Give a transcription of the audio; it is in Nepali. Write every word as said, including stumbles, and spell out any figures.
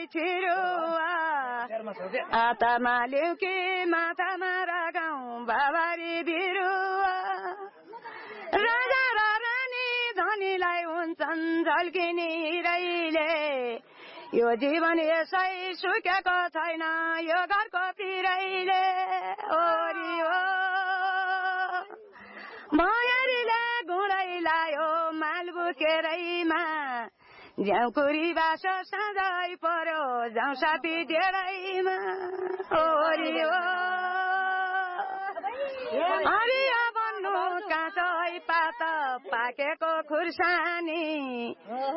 छिरुवा आतामा ल्याउकी माथामा रागाउँ बाबारी बिरुवा राजा र रानी धनीलाई हुन्छन् झल्किने हिरैले यो जीवन यसै सुकेको छैन यो घरको पिरैले ओरी हो भयरीले गुडै लायो माल बुकेरैमा झ्याउकुरी बासो साँझै पर्यो जाउँ सापी डेढैमा ओरी हो हरिया बन्नु काँचै पात पाकेको खुर्सानी